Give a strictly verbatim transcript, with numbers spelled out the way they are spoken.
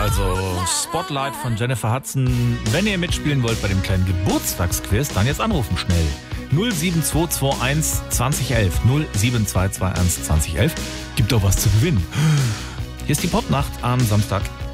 also Spotlight von Jennifer Hudson. Wenn ihr mitspielen wollt bei dem kleinen Geburtstagsquiz, dann jetzt anrufen schnell. null sieben zwei zwei eins zwanzig elf. null sieben zwei zwei eins zwanzig elf. Gibt doch was zu gewinnen. Hier ist die Popnacht am Samstag.